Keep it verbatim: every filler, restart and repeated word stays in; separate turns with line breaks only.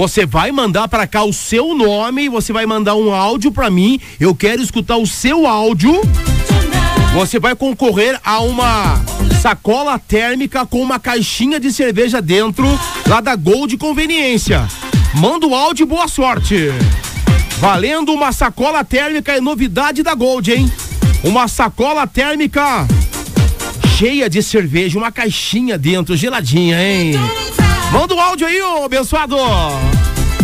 Você vai mandar pra cá o seu nome, você vai mandar um áudio pra mim, eu quero escutar o seu áudio. Você vai concorrer a uma sacola térmica com uma caixinha de cerveja dentro, lá da Gold Conveniência. Manda o áudio e boa sorte. Valendo uma sacola térmica, é novidade da Gold, hein? Uma sacola térmica cheia de cerveja, uma caixinha dentro, geladinha, hein? Manda o áudio aí, ô abençoado.